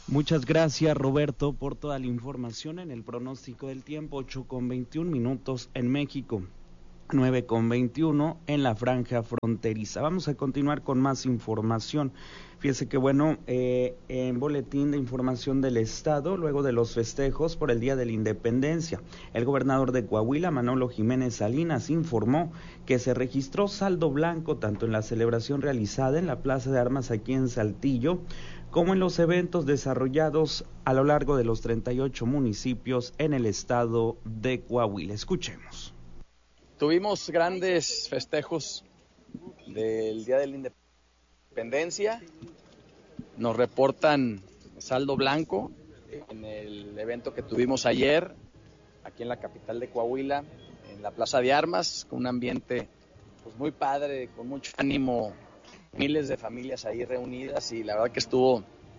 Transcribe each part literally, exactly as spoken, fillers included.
Muchas gracias, Roberto, por toda la información en el pronóstico del tiempo. Ocho con veintiún minutos en México, nueve con veintiuno en la franja fronteriza. Vamos a continuar con más información. Fíjese que bueno, eh, en boletín de información del Estado, luego de los festejos por el Día de la Independencia, el gobernador de Coahuila, Manolo Jiménez Salinas, informó que se registró saldo blanco tanto en la celebración realizada en la Plaza de Armas aquí en Saltillo, como en los eventos desarrollados a lo largo de los treinta y ocho municipios en el estado de Coahuila. Escuchemos. Tuvimos grandes festejos del Día de la Independencia, nos reportan saldo blanco en el evento que tuvimos ayer, aquí en la capital de Coahuila, en la Plaza de Armas, con un ambiente pues muy padre, con mucho ánimo, miles de familias ahí reunidas y la verdad que estuvo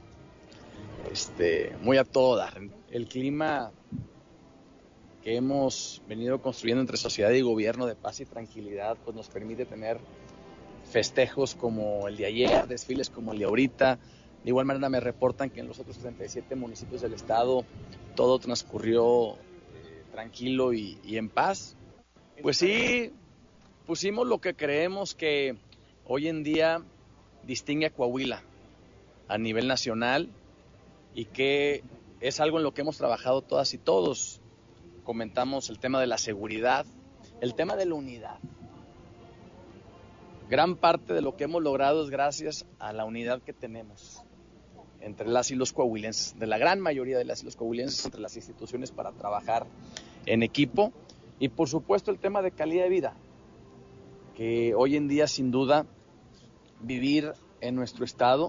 este, muy a todo dar. El clima que hemos venido construyendo entre sociedad y gobierno de paz y tranquilidad, pues nos permite tener festejos como el de ayer, desfiles como el de ahorita. De igual manera me reportan que en los otros treinta y siete municipios del estado todo transcurrió eh, tranquilo y, y en paz. Pues sí, pusimos lo que creemos que hoy en día distingue a Coahuila a nivel nacional y que es algo en lo que hemos trabajado todas y todos. Comentamos el tema de la seguridad, el tema de la unidad. Gran parte de lo que hemos logrado es gracias a la unidad que tenemos entre las y los coahuilenses, de la gran mayoría de las y los coahuilenses, entre las instituciones para trabajar en equipo. Y por supuesto el tema de calidad de vida, que hoy en día sin duda vivir en nuestro estado,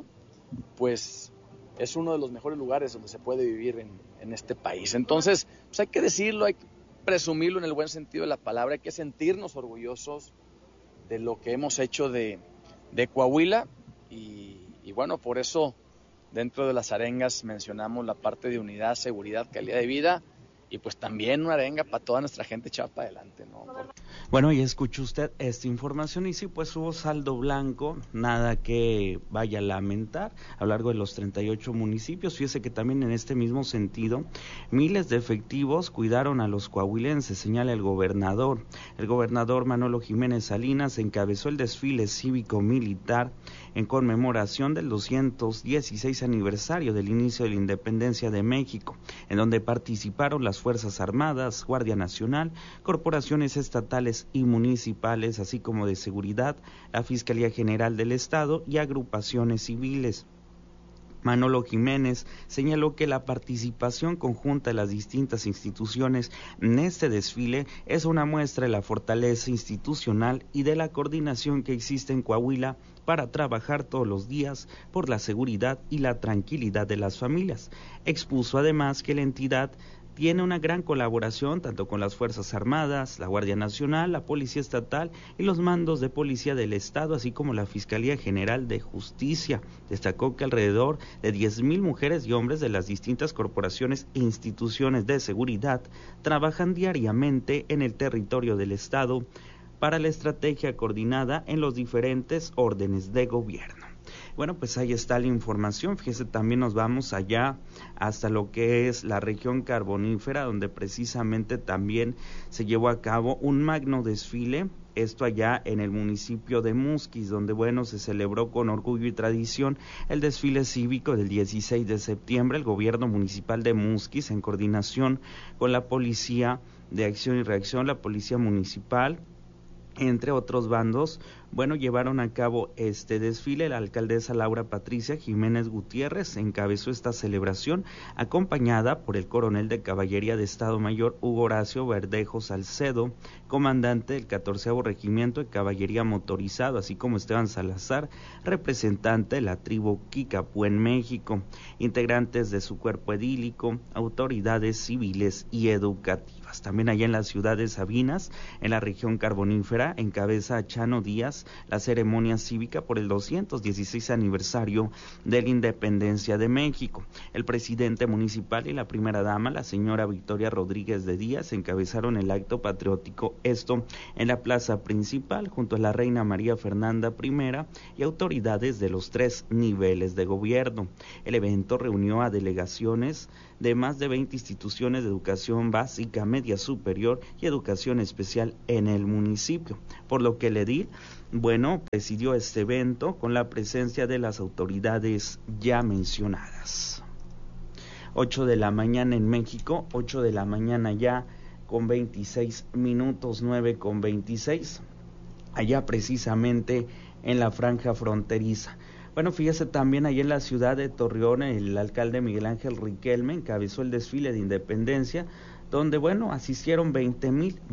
pues es uno de los mejores lugares donde se puede vivir en, en este país. Entonces, pues hay que decirlo, hay que presumirlo en el buen sentido de la palabra, hay que sentirnos orgullosos de lo que hemos hecho de, de Coahuila y, y bueno, por eso dentro de las arengas mencionamos la parte de unidad, seguridad, calidad de vida y pues también una arenga para toda nuestra gente echada para adelante, ¿no? Porque... Bueno, y escuchó usted esta información y sí, pues hubo saldo blanco, nada que vaya a lamentar a lo largo de los treinta y ocho municipios. Fíjese que también en este mismo sentido, miles de efectivos cuidaron a los coahuilenses, señala el gobernador. El gobernador Manolo Jiménez Salinas encabezó el desfile cívico-militar en conmemoración del doscientos dieciséis aniversario del inicio de la independencia de México, en donde participaron las Fuerzas Armadas, Guardia Nacional, corporaciones estatales y municipales, así como de seguridad, la Fiscalía General del Estado y agrupaciones civiles. Manolo Jiménez señaló que la participación conjunta de las distintas instituciones en este desfile es una muestra de la fortaleza institucional y de la coordinación que existe en Coahuila para trabajar todos los días por la seguridad y la tranquilidad de las familias. Expuso además que la entidad tiene una gran colaboración tanto con las Fuerzas Armadas, la Guardia Nacional, la Policía Estatal y los mandos de policía del Estado, así como la Fiscalía General de Justicia. Destacó que alrededor de diez mil mujeres y hombres de las distintas corporaciones e instituciones de seguridad trabajan diariamente en el territorio del Estado para la estrategia coordinada en los diferentes órdenes de gobierno. Bueno, pues ahí está la información. Fíjese, también nos vamos allá hasta lo que es la región carbonífera, donde precisamente también se llevó a cabo un magno desfile, esto allá en el municipio de Musquis, donde bueno, se celebró con orgullo y tradición el desfile cívico del dieciséis de septiembre. El gobierno municipal de Musquis, en coordinación con la Policía de Acción y Reacción, la Policía Municipal, entre otros bandos, bueno, llevaron a cabo este desfile. La alcaldesa Laura Patricia Jiménez Gutiérrez encabezó esta celebración, acompañada por el coronel de Caballería de Estado Mayor Hugo Horacio Verdejo Salcedo, comandante del catorceavo Regimiento de Caballería Motorizado, así como Esteban Salazar, representante de la tribu Kikapú en México, integrantes de su cuerpo edílico, autoridades civiles y educativas. También allá en la ciudad de Sabinas, en la región carbonífera, encabeza a Chano Díaz, horas la ceremonia cívica por el doscientos dieciséis aniversario de la independencia de México. El presidente municipal y la primera dama, la señora Victoria Rodríguez de Díaz, encabezaron el acto patriótico, esto en la plaza principal, junto a la reina María Fernanda primera y autoridades de los tres niveles de gobierno. El evento reunió a delegaciones de más de veinte instituciones de educación básica, media superior y educación especial en el municipio, por lo que el edil, bueno, presidió este evento con la presencia de las autoridades ya mencionadas. ocho de la mañana en México, ocho de la mañana ya con veintiséis minutos, nueve con veintiséis, allá precisamente en la franja fronteriza. Bueno, fíjese también ahí en la ciudad de Torreón, el alcalde Miguel Ángel Riquelme encabezó el desfile de independencia, donde, bueno, asistieron veinte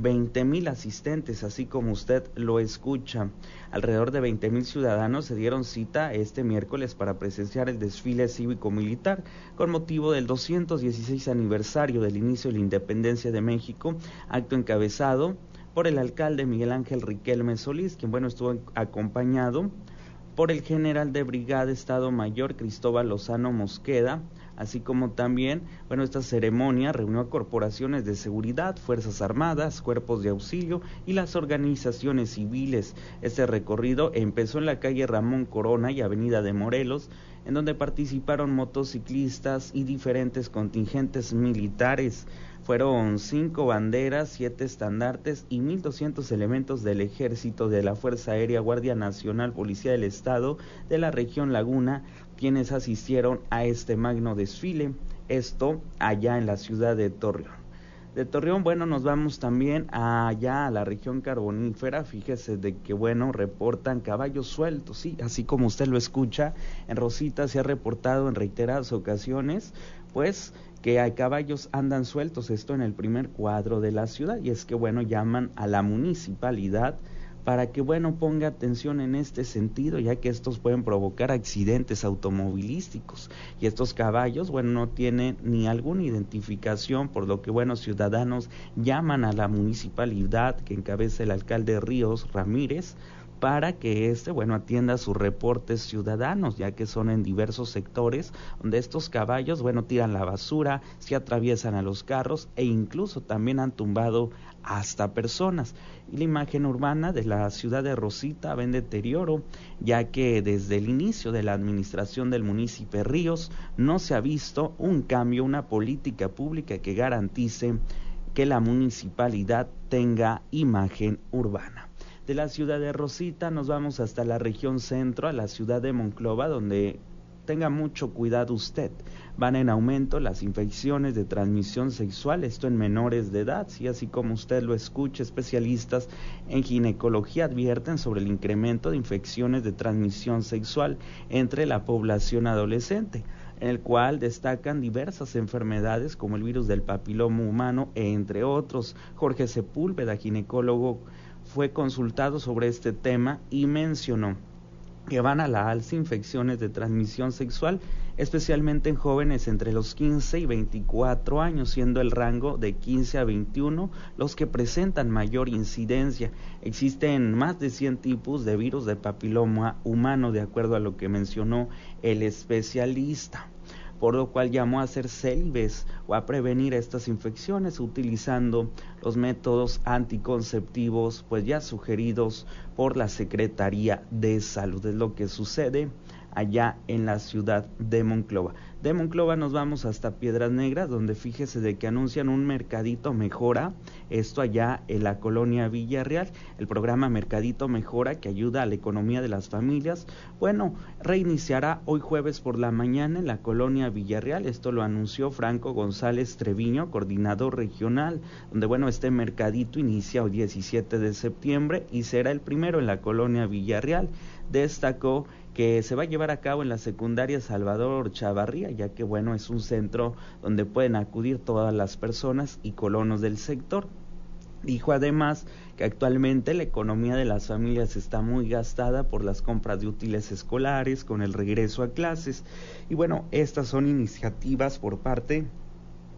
mil asistentes, así como usted lo escucha. Alrededor de veinte mil ciudadanos se dieron cita este miércoles para presenciar el desfile cívico-militar con motivo del doscientos dieciséis aniversario del inicio de la independencia de México, acto encabezado por el alcalde Miguel Ángel Riquelme Solís, quien, bueno, estuvo acompañado por el general de brigada Estado Mayor Cristóbal Lozano Mosqueda, así como también, bueno, esta ceremonia reunió a corporaciones de seguridad, Fuerzas Armadas, cuerpos de auxilio y las organizaciones civiles. Este recorrido empezó en la calle Ramón Corona y Avenida de Morelos, en donde participaron motociclistas y diferentes contingentes militares. Fueron cinco banderas, siete estandartes y mil doscientos elementos del Ejército, de la Fuerza Aérea, Guardia Nacional, Policía del Estado, de la región Laguna, quienes asistieron a este magno desfile, esto allá en la ciudad de Torreón. De Torreón, bueno, nos vamos también allá a la región carbonífera. Fíjese de que, bueno, reportan caballos sueltos, sí, así como usted lo escucha. En Rosita se ha reportado en reiteradas ocasiones, pues, que hay caballos andan sueltos, esto en el primer cuadro de la ciudad, y es que, bueno, llaman a la municipalidad para que, bueno, ponga atención en este sentido, ya que estos pueden provocar accidentes automovilísticos, y estos caballos, bueno, no tienen ni alguna identificación, por lo que, bueno, ciudadanos llaman a la municipalidad que encabeza el alcalde Ríos Ramírez, para que este, bueno, atienda sus reportes ciudadanos, ya que son en diversos sectores donde estos caballos, bueno, tiran la basura, se atraviesan a los carros e incluso también han tumbado hasta personas. Y la imagen urbana de la ciudad de Rosita va en deterioro, ya que desde el inicio de la administración del municipio Ríos no se ha visto un cambio, una política pública que garantice que la municipalidad tenga imagen urbana. De la ciudad de Rosita nos vamos hasta la región centro, a la ciudad de Monclova, donde tenga mucho cuidado usted. Van en aumento las infecciones de transmisión sexual, esto en menores de edad, sí, así como usted lo escucha. Especialistas en ginecología advierten sobre el incremento de infecciones de transmisión sexual entre la población adolescente, en el cual destacan diversas enfermedades como el virus del papiloma humano, entre otros. Jorge Sepúlveda, ginecólogo, fue consultado sobre este tema y mencionó que van a la alza infecciones de transmisión sexual, especialmente en jóvenes entre los quince y veinticuatro años, siendo el rango de quince a veintiuno los que presentan mayor incidencia. Existen más de cien tipos de virus de papiloma humano, de acuerdo a lo que mencionó el especialista, por lo cual llamó a ser célibes o a prevenir estas infecciones utilizando los métodos anticonceptivos pues ya sugeridos por la Secretaría de Salud. Es lo que sucede allá en la ciudad de Monclova. De Monclova nos vamos hasta Piedras Negras, donde fíjese de que anuncian un Mercadito Mejora, esto allá en la colonia Villarreal. El programa Mercadito Mejora, que ayuda a la economía de las familias, bueno, reiniciará hoy jueves por la mañana en la colonia Villarreal. Esto lo anunció Franco González Treviño, coordinador regional, donde, bueno, este mercadito inicia hoy diecisiete de septiembre y será el primero en la colonia Villarreal. Destacó que se va a llevar a cabo en la secundaria Salvador Chavarría, ya que, bueno, es un centro donde pueden acudir todas las personas y colonos del sector. Dijo además que actualmente la economía de las familias está muy gastada por las compras de útiles escolares con el regreso a clases. Y bueno, estas son iniciativas por parte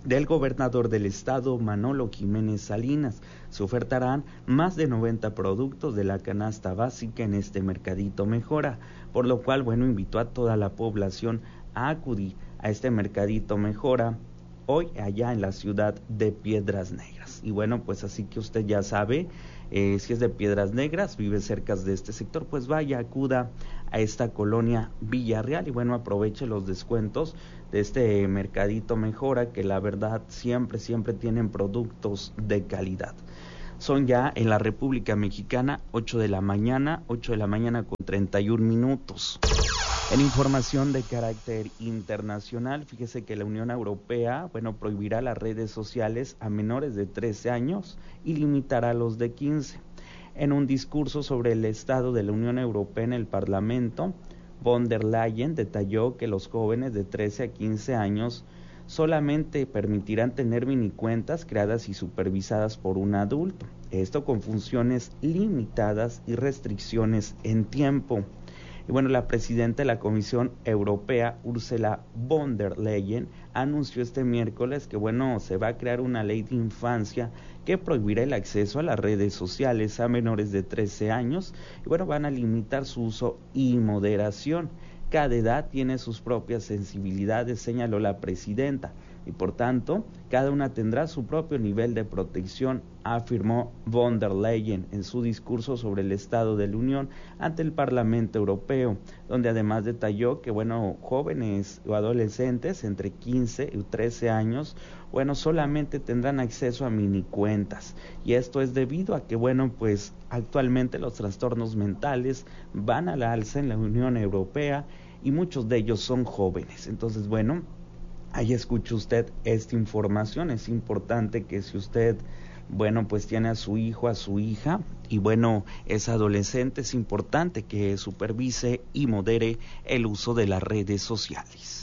del gobernador del estado, Manolo Jiménez Salinas. Se ofertarán más de noventa productos de la canasta básica en este mercadito Mejora, por lo cual, bueno, invitó a toda la población a acudir a este mercadito Mejora hoy allá en la ciudad de Piedras Negras. Y bueno, pues así que usted ya sabe, eh, si es de Piedras Negras, vive cerca de este sector, pues vaya, acuda a esta colonia Villarreal y bueno, aproveche los descuentos de este mercadito Mejora, que la verdad siempre, siempre tienen productos de calidad. Son ya en la República Mexicana ocho de la mañana, ocho de la mañana con treinta y un minutos. En información de carácter internacional, fíjese que la Unión Europea, bueno, prohibirá las redes sociales a menores de trece años y limitará a los de quince. En un discurso sobre el estado de la Unión Europea en el Parlamento, von der Leyen detalló que los jóvenes de trece a quince años solamente permitirán tener minicuentas creadas y supervisadas por un adulto, esto con funciones limitadas y restricciones en tiempo. Y bueno, la presidenta de la Comisión Europea, Ursula von der Leyen, anunció este miércoles que, bueno, se va a crear una ley de infancia que prohibirá el acceso a las redes sociales a menores de trece años. Y bueno, van a limitar su uso y moderación. Cada edad tiene sus propias sensibilidades, señaló la presidenta, y por tanto, cada una tendrá su propio nivel de protección, afirmó von der Leyen en su discurso sobre el Estado de la Unión ante el Parlamento Europeo, donde además detalló que, bueno, jóvenes o adolescentes entre quince y trece años, bueno, solamente tendrán acceso a minicuentas, y esto es debido a que, bueno, pues actualmente los trastornos mentales van a la alza en la Unión Europea y muchos de ellos son jóvenes. Entonces, bueno, ahí escucha usted esta información. Es importante que si usted, bueno, pues tiene a su hijo, a su hija, y bueno, es adolescente, es importante que supervise y modere el uso de las redes sociales.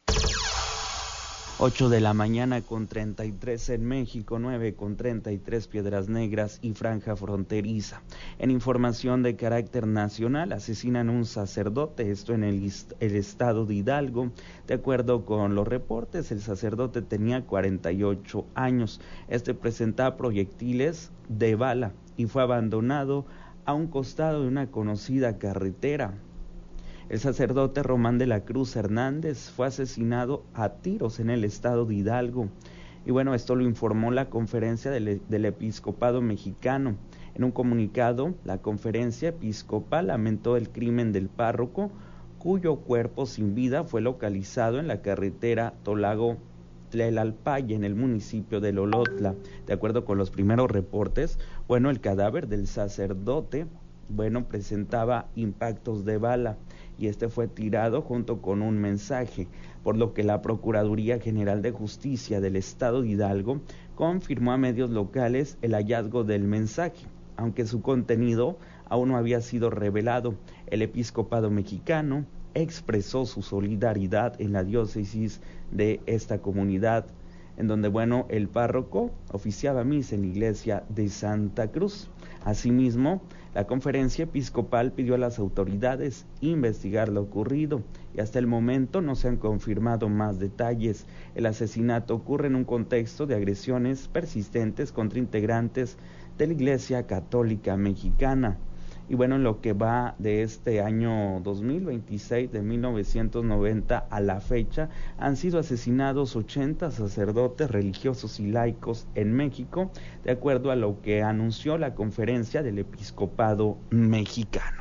ocho de la mañana con treinta y tres en México, nueve con treinta y tres Piedras Negras y franja fronteriza. En información de carácter nacional, asesinan un sacerdote, esto en el, el estado de Hidalgo. De acuerdo con los reportes, el sacerdote tenía cuarenta y ocho años. Este presentaba proyectiles de bala y fue abandonado a un costado de una conocida carretera. El sacerdote Román de la Cruz Hernández fue asesinado a tiros en el estado de Hidalgo. Y bueno, esto lo informó la Conferencia del, del Episcopado Mexicano. En un comunicado, la Conferencia Episcopal lamentó el crimen del párroco, cuyo cuerpo sin vida fue localizado en la carretera Tolago-Tlelalpaya, en el municipio de Lolotla. De acuerdo con los primeros reportes, bueno, el cadáver del sacerdote, bueno, presentaba impactos de bala, y este fue tirado junto con un mensaje, por lo que la Procuraduría General de Justicia del Estado de Hidalgo confirmó a medios locales el hallazgo del mensaje, aunque su contenido aún no había sido revelado. El Episcopado Mexicano expresó su solidaridad en la diócesis de esta comunidad, en donde, bueno, el párroco oficiaba misa en la iglesia de Santa Cruz. Asimismo, la Conferencia Episcopal pidió a las autoridades investigar lo ocurrido y hasta el momento no se han confirmado más detalles. El asesinato ocurre en un contexto de agresiones persistentes contra integrantes de la Iglesia Católica Mexicana. Y bueno, en lo que va de este año dos mil veintiséis, de mil novecientos noventa a la fecha, han sido asesinados ochenta sacerdotes religiosos y laicos en México, de acuerdo a lo que anunció la Conferencia del Episcopado Mexicano.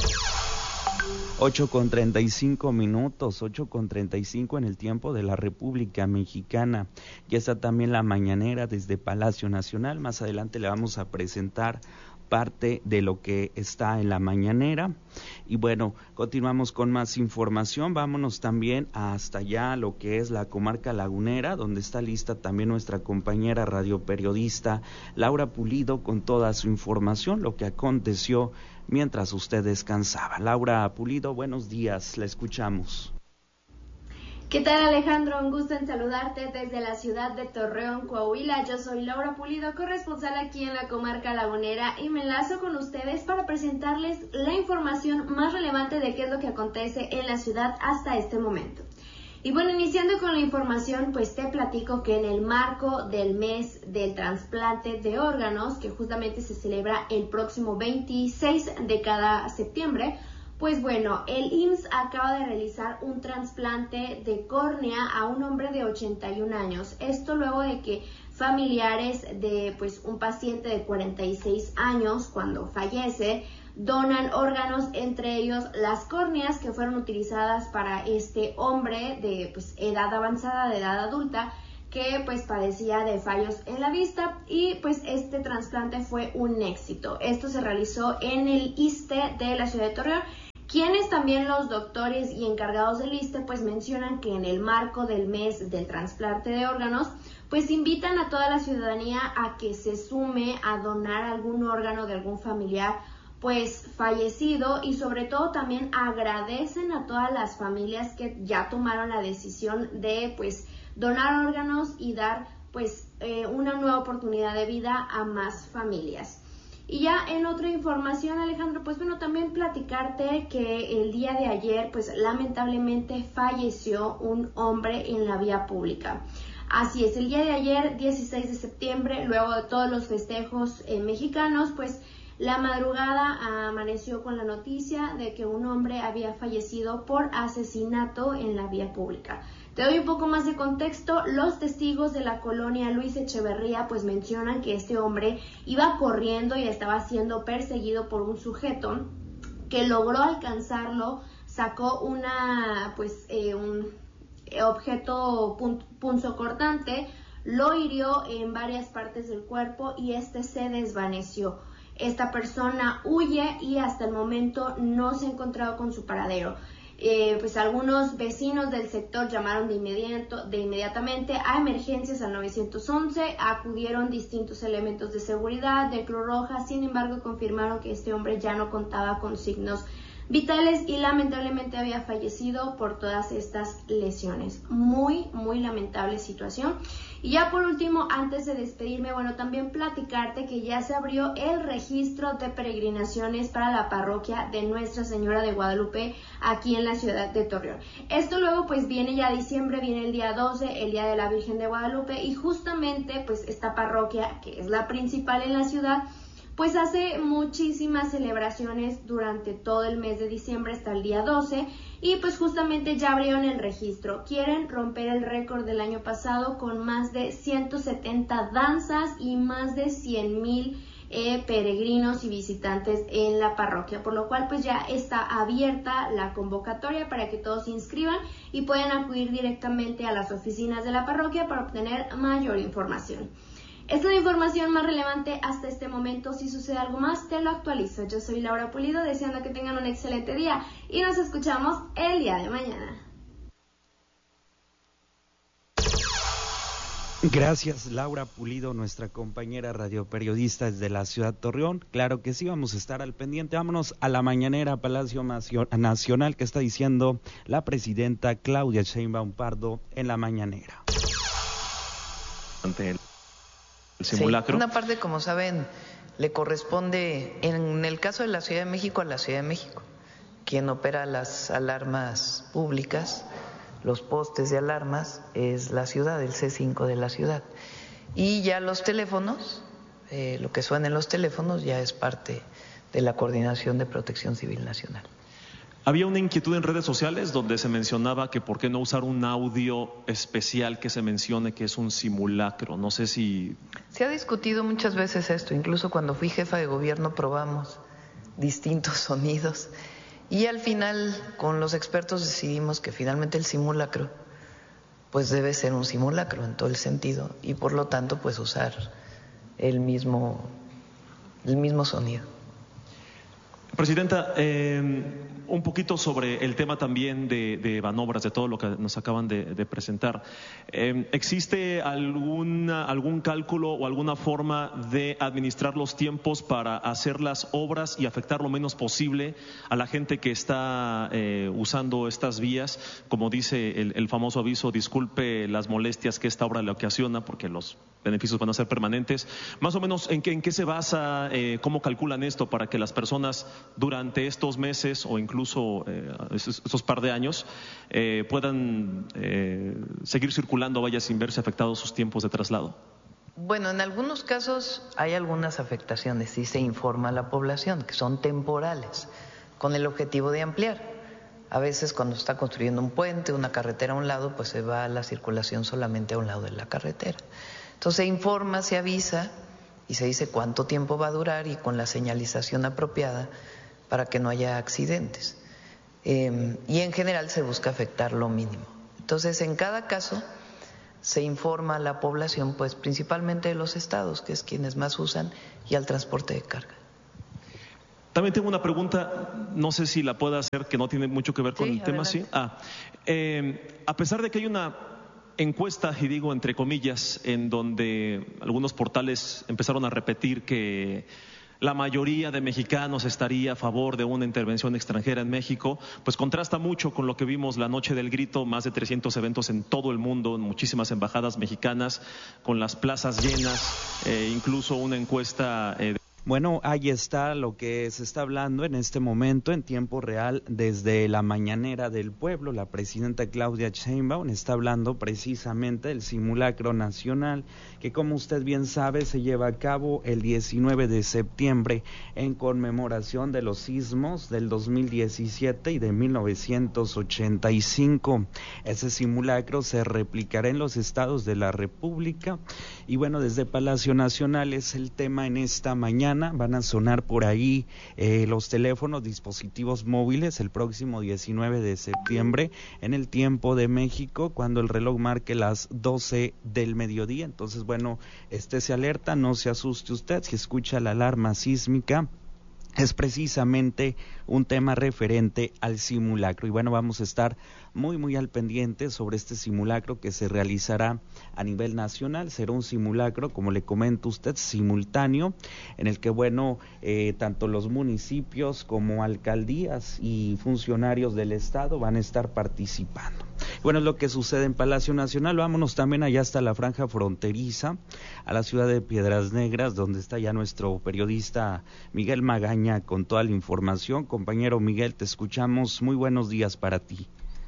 ocho con treinta y cinco minutos, ocho con treinta y cinco en el tiempo de la República Mexicana. Ya está también la mañanera desde Palacio Nacional. Más adelante le vamos a presentar parte de lo que está en la mañanera. Y bueno, continuamos con más información. Vámonos también hasta allá, lo que es la comarca lagunera, donde está lista también nuestra compañera radioperiodista Laura Pulido con toda su información, lo que aconteció mientras usted descansaba. Laura Pulido, buenos días, la escuchamos. ¿Qué tal, Alejandro? Un gusto en saludarte desde la ciudad de Torreón, Coahuila. Yo soy Laura Pulido, corresponsal aquí en la comarca lagunera, y me enlazo con ustedes para presentarles la información más relevante de qué es lo que acontece en la ciudad hasta este momento. Y bueno, iniciando con la información, pues te platico que en el marco del mes del trasplante de órganos, que justamente se celebra el próximo veintiséis de cada septiembre, pues bueno, el I M S S acaba de realizar un trasplante de córnea a un hombre de ochenta y un años. Esto luego de que familiares de pues un paciente de cuarenta y seis años, cuando fallece, donan órganos, entre ellos las córneas que fueron utilizadas para este hombre de pues, edad avanzada, de edad adulta, que pues padecía de fallos en la vista, y pues este trasplante fue un éxito. Esto se realizó en el ISSSTE de la ciudad de Torreón, quienes también los doctores y encargados del ISSSTE pues mencionan que en el marco del mes del trasplante de órganos pues invitan a toda la ciudadanía a que se sume a donar algún órgano de algún familiar pues fallecido, y sobre todo también agradecen a todas las familias que ya tomaron la decisión de pues donar órganos y dar pues eh, una nueva oportunidad de vida a más familias. Y ya en otra información, Alejandro, pues bueno, también platicarte que el día de ayer pues lamentablemente falleció un hombre en la vía pública. Así es, el día de ayer, dieciséis de septiembre, luego de todos los festejos eh, mexicanos, pues la madrugada amaneció con la noticia de que un hombre había fallecido por asesinato en la vía pública. Te doy un poco más de contexto. Los testigos de la colonia Luis Echeverría pues mencionan que este hombre iba corriendo y estaba siendo perseguido por un sujeto que logró alcanzarlo, sacó una pues eh, un objeto pun- punzocortante, lo hirió en varias partes del cuerpo y este se desvaneció. Esta persona huye y hasta el momento no se ha encontrado con su paradero. Eh, pues algunos vecinos del sector llamaron de, inmediato, de inmediatamente a emergencias al nueve once, acudieron distintos elementos de seguridad de Cruz Roja, sin embargo confirmaron que este hombre ya no contaba con signos vitales y lamentablemente había fallecido por todas estas lesiones. Muy, muy lamentable situación. Y ya por último, antes de despedirme, bueno, también platicarte que ya se abrió el registro de peregrinaciones para la parroquia de Nuestra Señora de Guadalupe aquí en la ciudad de Torreón. Esto luego pues viene ya diciembre, viene el día doce, el día de la Virgen de Guadalupe, y justamente pues esta parroquia, que es la principal en la ciudad, pues hace muchísimas celebraciones durante todo el mes de diciembre hasta el día doce, y pues justamente ya abrieron el registro. Quieren romper el récord del año pasado con más de ciento setenta danzas y más de cien mil eh, peregrinos y visitantes en la parroquia, por lo cual pues ya está abierta la convocatoria para que todos se inscriban y puedan acudir directamente a las oficinas de la parroquia para obtener mayor información. Esta es la información más relevante hasta este momento. Si sucede algo más, te lo actualizo. Yo soy Laura Pulido, deseando que tengan un excelente día y nos escuchamos el día de mañana. Gracias, Laura Pulido, nuestra compañera radioperiodista desde la ciudad de Torreón. Claro que sí, vamos a estar al pendiente. Vámonos a la mañanera Palacio Nacional, que está diciendo la presidenta Claudia Sheinbaum Pardo en la mañanera. Ante el simulacro. Sí, una parte, como saben, le corresponde, en el caso de la Ciudad de México, a la Ciudad de México, quien opera las alarmas públicas, los postes de alarmas, es la ciudad, el C cinco de la ciudad. Y ya los teléfonos, eh, lo que suena en los teléfonos ya es parte de la Coordinación de Protección Civil Nacional. Había una inquietud en redes sociales donde se mencionaba que por qué no usar un audio especial que se mencione que es un simulacro. No sé si... Se ha discutido muchas veces esto, incluso cuando fui jefa de gobierno probamos distintos sonidos y al final con los expertos decidimos que finalmente el simulacro pues debe ser un simulacro en todo el sentido y por lo tanto pues usar el mismo, el mismo sonido. Presidenta, eh, un poquito sobre el tema también de, de Banobras, de todo lo que nos acaban de, de presentar. Eh, ¿Existe alguna, algún cálculo o alguna forma de administrar los tiempos para hacer las obras y afectar lo menos posible a la gente que está eh, usando estas vías? Como dice el, el famoso aviso, disculpe las molestias que esta obra le ocasiona, porque los beneficios van a ser permanentes. Más o menos, ¿en qué, en qué se basa, eh, cómo calculan esto para que las personas durante estos meses o incluso incluso eh, esos, esos par de años, eh, puedan eh, seguir circulando, vaya, sin verse afectados sus tiempos de traslado? Bueno, en algunos casos hay algunas afectaciones y se informa a la población que son temporales, con el objetivo de ampliar. A veces cuando se está construyendo un puente, una carretera a un lado, pues se va la circulación solamente a un lado de la carretera. Entonces se informa, se avisa y se dice cuánto tiempo va a durar y con la señalización apropiada para que no haya accidentes. Eh, y en general se busca afectar lo mínimo. Entonces en cada caso se informa a la población, pues principalmente de los estados, que es quienes más usan, y al transporte de carga. También tengo una pregunta, no sé si la pueda hacer, que no tiene mucho que ver con sí, el tema, adelante. ¿sí? Ah, eh, a pesar de que hay una encuesta, y digo entre comillas, en donde algunos portales empezaron a repetir que la mayoría de mexicanos estaría a favor de una intervención extranjera en México, pues contrasta mucho con lo que vimos la noche del grito, más de trescientos eventos en todo el mundo, en muchísimas embajadas mexicanas, con las plazas llenas, eh, incluso una encuesta eh, Bueno, ahí está lo que se está hablando en este momento en tiempo real desde la mañanera del pueblo. La presidenta Claudia Sheinbaum está hablando precisamente del simulacro nacional que, como usted bien sabe, se lleva a cabo el diecinueve de septiembre en conmemoración de los sismos del dos mil diecisiete y de mil novecientos ochenta y cinco. Ese simulacro se replicará en los estados de la República y bueno, desde Palacio Nacional es el tema en esta mañana. Van a sonar por ahí eh, los teléfonos, dispositivos móviles el próximo diecinueve de septiembre en el tiempo de México, cuando el reloj marque las doce del mediodía. Entonces, bueno, estése alerta, no se asuste usted si escucha la alarma sísmica. Es precisamente un tema referente al simulacro y bueno, vamos a estar muy muy al pendiente sobre este simulacro que se realizará a nivel nacional. Será un simulacro, como le comenta usted, simultáneo, en el que bueno, eh, tanto los municipios como alcaldías y funcionarios del estado van a estar participando. Bueno, es lo que sucede en Palacio Nacional. Vámonos también allá hasta la franja fronteriza, a la ciudad de Piedras Negras, donde está ya nuestro periodista Miguel Magaña con toda la información. Compañero Miguel, te escuchamos. Muy buenos días para ti.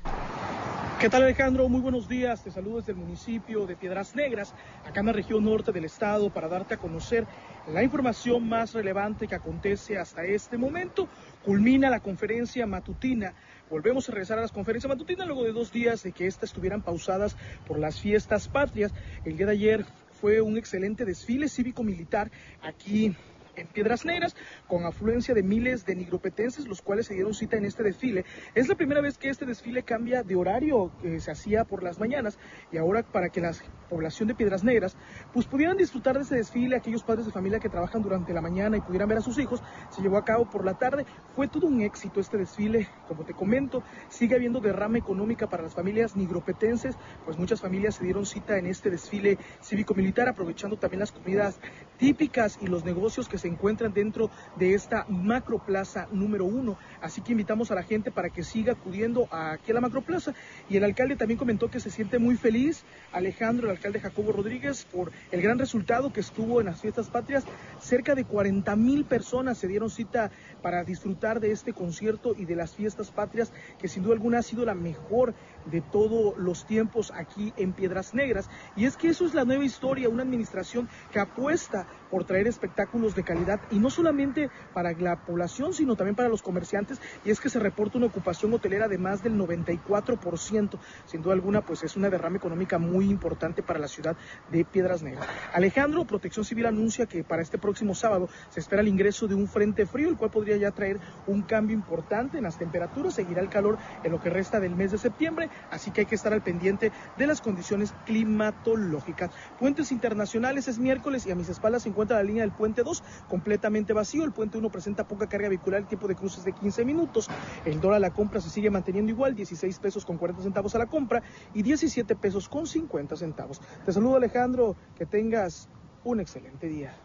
¿Qué tal, Alejandro? Muy buenos días, te saludo desde el municipio de Piedras Negras, acá en la región norte del estado, para darte a conocer la información más relevante que acontece hasta este momento. Culmina la conferencia matutina, volvemos a regresar a las conferencias matutinas luego de dos días de que estas estuvieran pausadas por las fiestas patrias. El día de ayer fue un excelente desfile cívico-militar aquí en Piedras Negras, con afluencia de miles de nigropetenses, los cuales se dieron cita en este desfile. Es la primera vez que este desfile cambia de horario, que se hacía por las mañanas, y ahora para que la población de Piedras Negras pues pudieran disfrutar de ese desfile, aquellos padres de familia que trabajan durante la mañana y pudieran ver a sus hijos, se llevó a cabo por la tarde. Fue todo un éxito este desfile, como te comento, sigue habiendo derrama económica para las familias nigropetenses, pues muchas familias se dieron cita en este desfile cívico-militar, aprovechando también las comidas típicas y los negocios que se encuentran dentro de esta macroplaza número uno, así que invitamos a la gente para que siga acudiendo aquí a la macroplaza. Y el alcalde también comentó que se siente muy feliz, Alejandro, el alcalde Jacobo Rodríguez, por el gran resultado que estuvo en las fiestas patrias. Cerca de cuarenta mil personas se dieron cita para disfrutar de este concierto y de las fiestas patrias, que sin duda alguna ha sido la mejor de todos los tiempos aquí en Piedras Negras. Y es que eso es la nueva historia, una administración que apuesta por traer espectáculos de calidad, y no solamente para la población, sino también para los comerciantes, y es que se reporta una ocupación hotelera de más del noventa y cuatro por ciento. Sin duda alguna, pues es una derrama económica muy importante para la ciudad de Piedras Negras. Alejandro, Protección Civil anuncia que para este próximo sábado se espera el ingreso de un frente frío, el cual podría ya traer un cambio importante en las temperaturas. Seguirá el calor en lo que resta del mes de septiembre, así que hay que estar al pendiente de las condiciones climatológicas. Puentes internacionales es miércoles y a mis espaldas se encuentra la línea del puente dos, completamente vacío. El puente uno presenta poca carga vehicular, el tiempo de cruces de quince minutos. El dólar a la compra se sigue manteniendo igual, dieciséis pesos con cuarenta centavos a la compra y diecisiete pesos con cincuenta centavos. Te saludo, Alejandro, que tengas un excelente día.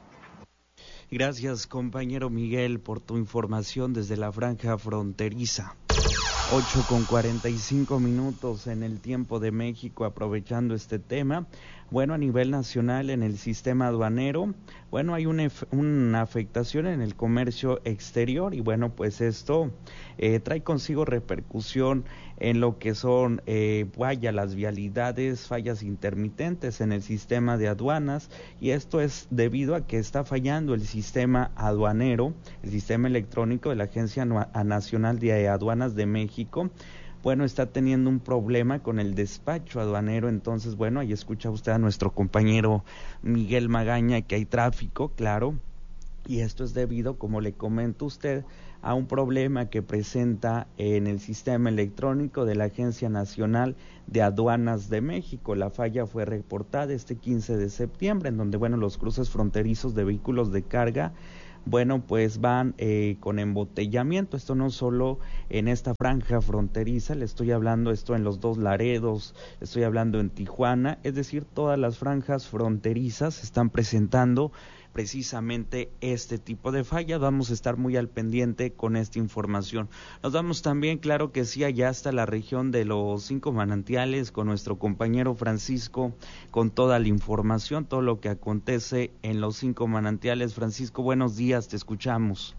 Gracias, compañero Miguel, por tu información desde la franja fronteriza. ocho con cuarenta y cinco minutos en el tiempo de México, aprovechando este tema. Bueno, a nivel nacional en el sistema aduanero, bueno, hay una, una afectación en el comercio exterior y bueno, pues esto eh, trae consigo repercusión en lo que son, eh, vaya, las vialidades, fallas intermitentes en el sistema de aduanas, y esto es debido a que está fallando el sistema aduanero, el sistema electrónico de la Agencia Nacional de Aduanas de México. Bueno, está teniendo un problema con el despacho aduanero, entonces, bueno, ahí escucha usted a nuestro compañero Miguel Magaña que hay tráfico, claro, y esto es debido, como le comento a usted, a un problema que presenta en el sistema electrónico de la Agencia Nacional de Aduanas de México. La falla fue reportada este quince de septiembre, en donde, bueno, los cruces fronterizos de vehículos de carga, bueno, pues van eh, con embotellamiento. Esto no solo en esta franja fronteriza, le estoy hablando esto en los dos Laredos, estoy hablando en Tijuana, es decir, todas las franjas fronterizas están presentando precisamente este tipo de falla. Vamos a estar muy al pendiente con esta información. Nos vamos también, claro que sí, allá hasta la región de los Cinco Manantiales con nuestro compañero Francisco con toda la información, todo lo que acontece en los Cinco Manantiales. Francisco, buenos días, te escuchamos.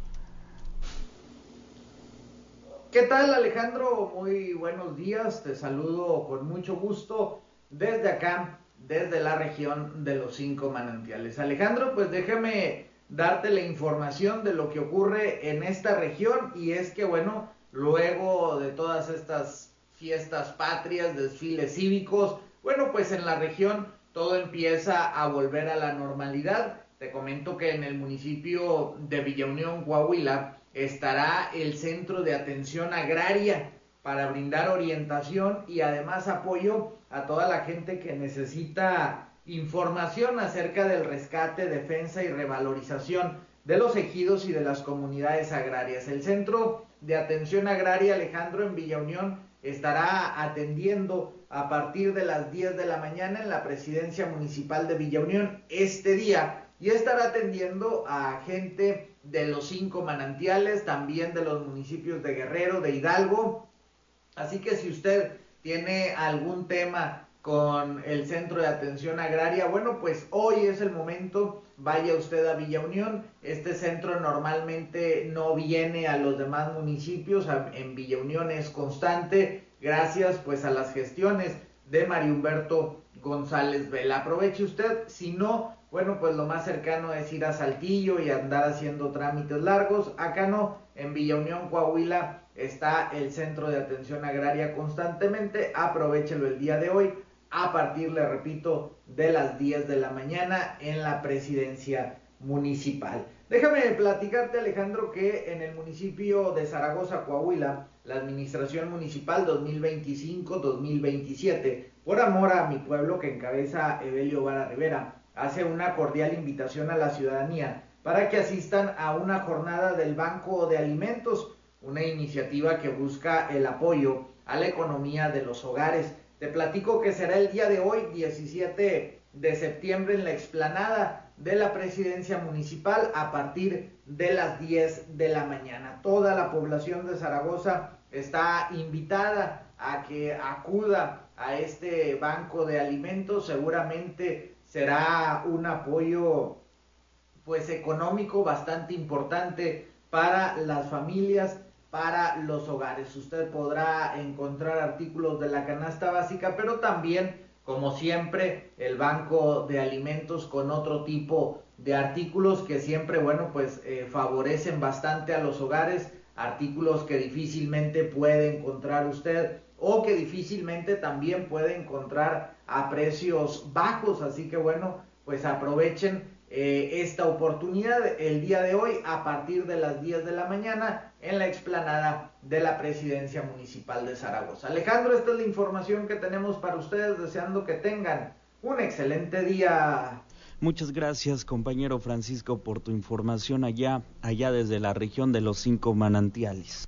¿Qué tal, Alejandro? Muy buenos días, te saludo con mucho gusto desde acá, desde la región de los Cinco Manantiales. Alejandro, pues déjame darte la información de lo que ocurre en esta región, y es que, bueno, luego de todas estas fiestas patrias, desfiles cívicos, bueno, pues en la región todo empieza a volver a la normalidad. Te comento que en el municipio de Villa Unión, Coahuila, estará el Centro de Atención Agraria para brindar orientación y además apoyo a toda la gente que necesita información acerca del rescate, defensa y revalorización de los ejidos y de las comunidades agrarias. El Centro de Atención Agraria, Alejandro, en Villa Unión, estará atendiendo a partir de las diez de la mañana en la Presidencia Municipal de Villa Unión este día, y estará atendiendo a gente de los Cinco Manantiales, también de los municipios de Guerrero, de Hidalgo. Así que si usted tiene algún tema con el Centro de Atención Agraria, bueno, pues hoy es el momento, vaya usted a Villa Unión. Este centro normalmente no viene a los demás municipios, en Villa Unión es constante, gracias pues a las gestiones de Mario Humberto González Vela. Aproveche usted, si no, bueno, pues lo más cercano es ir a Saltillo y andar haciendo trámites largos. Acá no, en Villa Unión, Coahuila, está el Centro de Atención Agraria constantemente. Aprovéchelo el día de hoy, a partir, le repito, de las diez de la mañana en la Presidencia Municipal. Déjame platicarte, Alejandro, que en el municipio de Zaragoza, Coahuila, la Administración Municipal dos mil veinticinco dos mil veintisiete, por amor a mi pueblo, que encabeza Evelio Vara Rivera, hace una cordial invitación a la ciudadanía para que asistan a una jornada del Banco de Alimentos, una iniciativa que busca el apoyo a la economía de los hogares. Te platico que será el día de hoy, diecisiete de septiembre, en la explanada de la Presidencia Municipal a partir de las diez de la mañana. Toda la población de Zaragoza está invitada a que acuda a este Banco de Alimentos. Seguramente será un apoyo pues económico bastante importante para las familias, para los hogares. Usted podrá encontrar artículos de la canasta básica, pero también, como siempre, el Banco de Alimentos con otro tipo de artículos que siempre, bueno, pues eh, favorecen bastante a los hogares, artículos que difícilmente puede encontrar usted o que difícilmente también puede encontrar a precios bajos. Así que bueno, pues aprovechen eh, esta oportunidad el día de hoy a partir de las diez de la mañana en la explanada de la Presidencia Municipal de Zaragoza. Alejandro, esta es la información que tenemos para ustedes, deseando que tengan un excelente día. Muchas gracias, compañero Francisco, por tu información allá, allá desde la región de los Cinco Manantiales.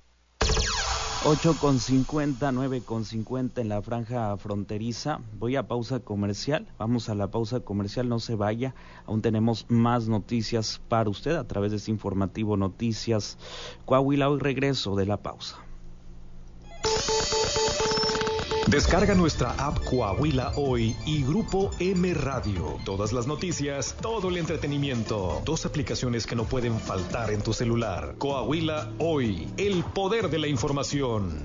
ocho con cincuenta, nueve con cincuenta en la franja fronteriza. Voy a pausa comercial, vamos a la pausa comercial, no se vaya, aún tenemos más noticias para usted a través de este informativo Noticias Coahuila. Hoy regreso de la pausa. Descarga nuestra app Coahuila Hoy y Grupo M Radio. Todas las noticias, todo el entretenimiento. Dos aplicaciones que no pueden faltar en tu celular. Coahuila Hoy, el poder de la información.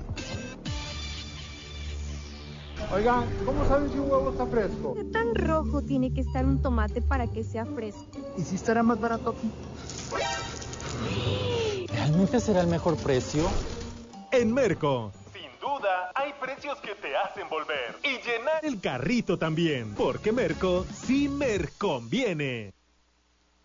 Oigan, ¿cómo saben si un huevo está fresco? ¿Qué tan rojo tiene que estar un tomate para que sea fresco? ¿Y si estará más barato aquí? ¿Realmente será el mejor precio? En Merco, sin duda, hay precios que te hacen volver y llenar el carrito también, porque Merco sí me conviene.